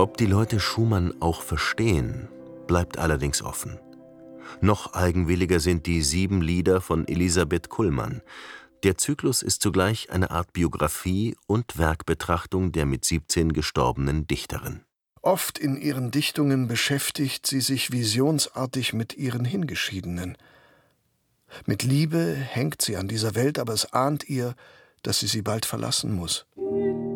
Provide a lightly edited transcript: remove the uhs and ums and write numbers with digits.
Ob die Leute Schumann auch verstehen, bleibt allerdings offen. Noch eigenwilliger sind die 7 Lieder von Elisabeth Kullmann. Der Zyklus ist zugleich eine Art Biografie und Werkbetrachtung der mit 17 gestorbenen Dichterin. Oft in ihren Dichtungen beschäftigt sie sich visionsartig mit ihren Hingeschiedenen. Mit Liebe hängt sie an dieser Welt, aber es ahnt ihr, dass sie bald verlassen muss.